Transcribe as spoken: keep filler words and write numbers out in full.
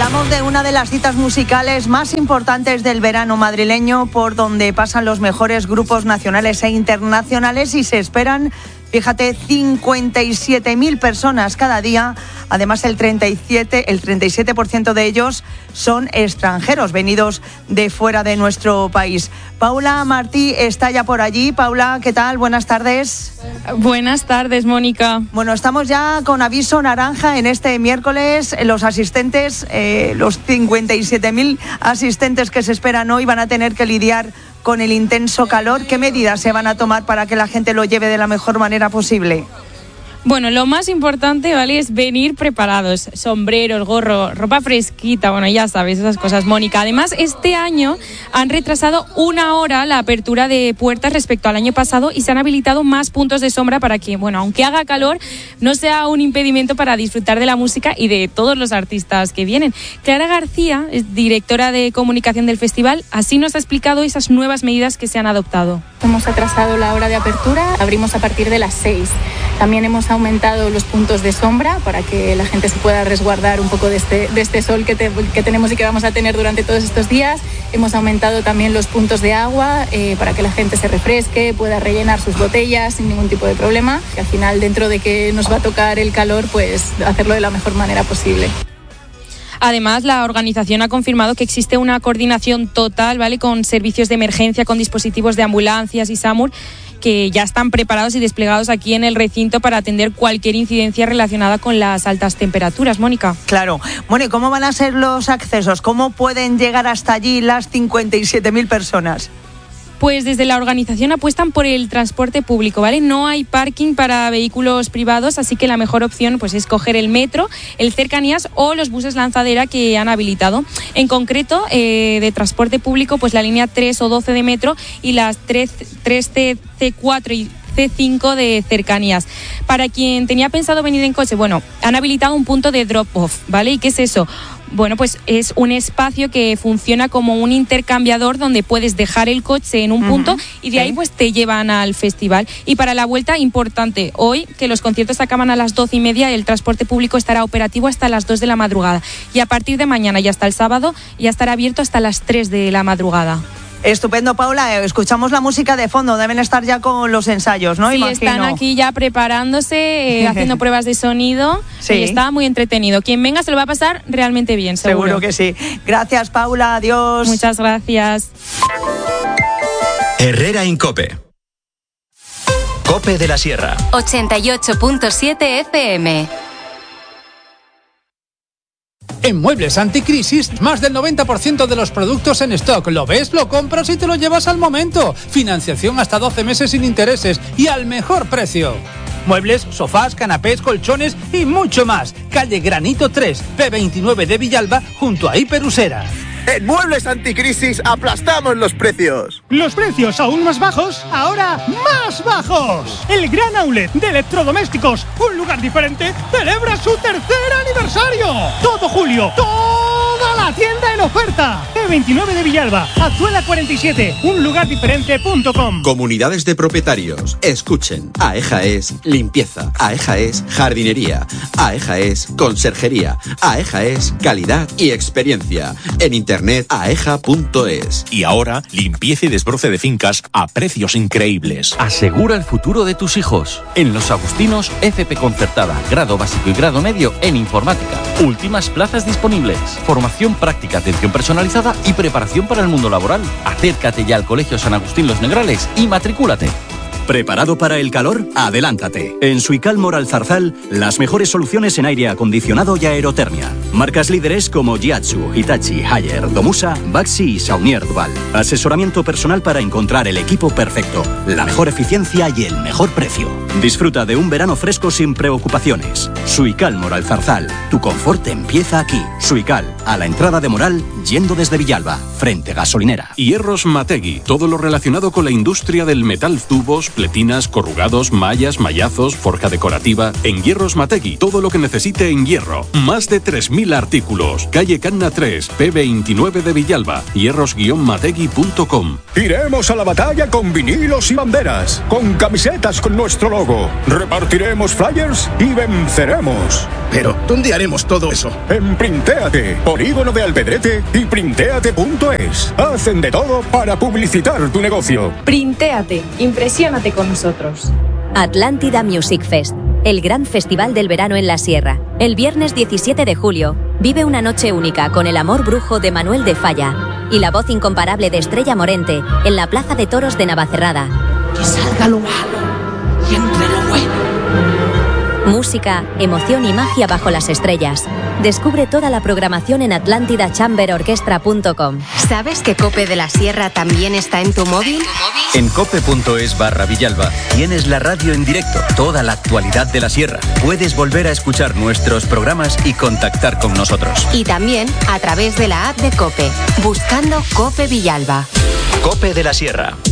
Hablamos de una de las citas musicales más importantes del verano madrileño, por donde pasan los mejores grupos nacionales e internacionales y se esperan, fíjate, cincuenta y siete mil personas cada día. Además, el treinta y siete, el treinta y siete por ciento de ellos son extranjeros, venidos de fuera de nuestro país. Paula Martí está ya por allí. Paula, ¿qué tal? Buenas tardes. Buenas tardes, Mónica. Bueno, estamos ya con aviso naranja en este miércoles. Los asistentes, eh, los cincuenta y siete mil asistentes que se esperan hoy van a tener que lidiar con el intenso calor. ¿Qué medidas se van a tomar para que la gente lo lleve de la mejor manera posible? Bueno, lo más importante, ¿vale?, es venir preparados. Sombreros, gorro, ropa fresquita, bueno, ya sabes, esas cosas, Mónica. Además, este año han retrasado una hora la apertura de puertas respecto al año pasado y se han habilitado más puntos de sombra para que, bueno, aunque haga calor, no sea un impedimento para disfrutar de la música y de todos los artistas que vienen. Clara García, es directora de comunicación del festival, así nos ha explicado esas nuevas medidas que se han adoptado. Hemos atrasado la hora de apertura, abrimos a partir de las seis. También hemos aumentado los puntos de sombra para que la gente se pueda resguardar un poco de este, de este sol que, te, que tenemos y que vamos a tener durante todos estos días. Hemos aumentado también los puntos de agua eh, para que la gente se refresque, pueda rellenar sus botellas sin ningún tipo de problema. Y al final, dentro de que nos va a tocar el calor, pues hacerlo de la mejor manera posible. Además, la organización ha confirmado que existe una coordinación total, ¿vale?, con servicios de emergencia, con dispositivos de ambulancias y SAMUR, que ya están preparados y desplegados aquí en el recinto para atender cualquier incidencia relacionada con las altas temperaturas. Mónica. Claro. Bueno, ¿y cómo van a ser los accesos? ¿Cómo pueden llegar hasta allí las cincuenta y siete mil personas? Pues desde la organización apuestan por el transporte público, ¿vale? No hay parking para vehículos privados, así que la mejor opción pues es coger el metro, el Cercanías o los buses lanzadera que han habilitado. En concreto, eh, de transporte público, pues la línea tres o doce de metro y las tres C, C cuatro y C cinco de Cercanías. Para quien tenía pensado venir en coche, bueno, han habilitado un punto de drop-off, ¿vale? ¿Y qué es eso? Bueno, pues es un espacio que funciona como un intercambiador donde puedes dejar el coche en un punto uh-huh. y de ahí pues te llevan al festival. Y para la vuelta, importante, hoy que los conciertos acaban a las doce y media, el transporte público estará operativo hasta las dos de la madrugada. Y a partir de mañana y hasta el sábado ya estará abierto hasta las tres de la madrugada. Estupendo, Paula. Escuchamos la música de fondo. Deben estar ya con los ensayos, ¿no? Sí, Imagino. Están aquí ya preparándose, eh, haciendo pruebas de sonido. Sí. Y está muy entretenido. Quien venga se lo va a pasar realmente bien, seguro. Seguro que sí. Gracias, Paula. Adiós. Muchas gracias. Herrera Incope. Cope de la Sierra. ochenta y ocho punto siete F M. En Muebles Anticrisis, más del noventa por ciento de los productos en stock. ¿Lo ves? Lo compras y te lo llevas al momento. Financiación hasta doce meses sin intereses y al mejor precio. Muebles, sofás, canapés, colchones y mucho más. Calle Granito tres, P veintinueve de Villalba, junto a Hiperusera. En Muebles Anticrisis aplastamos los precios. Los precios aún más bajos, ahora más bajos. El gran outlet de electrodomésticos, un lugar diferente, celebra su tercer aniversario. Todo julio, toda la tienda en oferta. P veintinueve de Villalba, Azuela cuarenta y siete, un lugar diferente punto com. Comunidades de propietarios, escuchen. AEJA es limpieza, AEJA es jardinería, AEJA es conserjería, AEJA es calidad y experiencia. En internet Internet aeja punto es. Y ahora, limpieza y desbroce de fincas a precios increíbles. Asegura el futuro de tus hijos. En Los Agustinos, F P concertada, grado básico y grado medio en informática. Últimas plazas disponibles. Formación práctica, atención personalizada y preparación para el mundo laboral. Acércate ya al Colegio San Agustín Los Negrales y matricúlate. ¿Preparado para el calor? Adelántate. En Suical Moral Zarzal, las mejores soluciones en aire acondicionado y aerotermia. Marcas líderes como Jiatsu, Hitachi, Haier, Domusa, Baxi y Saunier Duval. Asesoramiento personal para encontrar el equipo perfecto, la mejor eficiencia y el mejor precio. Disfruta de un verano fresco sin preocupaciones. Suical Moral Zarzal. Tu confort empieza aquí. Suical, a la entrada de Moral, yendo desde Villalba, frente gasolinera. Hierros Mategui. Todo lo relacionado con la industria del metal, tubos, pletinas, corrugados, mallas, mallazos, forja decorativa. En Hierros Mategui, todo lo que necesite en hierro. Más de tres mil artículos. Calle Canna tres, P veintinueve de Villalba. hierros guion mategui punto com. Iremos a la batalla con vinilos y banderas, con camisetas con nuestro logo. Repartiremos flyers y venceremos. Pero, ¿dónde haremos todo eso? En Printéate. Polígono de Albedrete y Printéate punto es. Hacen de todo para publicitar tu negocio. Printéate, impresiónate con nosotros. Atlántida Music Fest, el gran festival del verano en la Sierra. El viernes diecisiete de julio, vive una noche única con el amor brujo de Manuel de Falla y la voz incomparable de Estrella Morente en la Plaza de Toros de Navacerrada. Que salga lo malo y entre lo bueno. Música, emoción y magia bajo las estrellas. Descubre toda la programación en atlántida chamber orchestra punto com. ¿Sabes que Cope de la Sierra también está en tu móvil? En cope punto es barra Villalba tienes la radio en directo, toda la actualidad de la Sierra. Puedes volver a escuchar nuestros programas y contactar con nosotros. Y también a través de la app de Cope, buscando Cope Villalba. Cope de la Sierra.